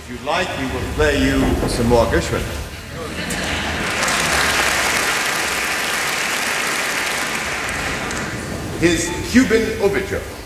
If you like, we will play you some more Gershwin. His Cuban Overture.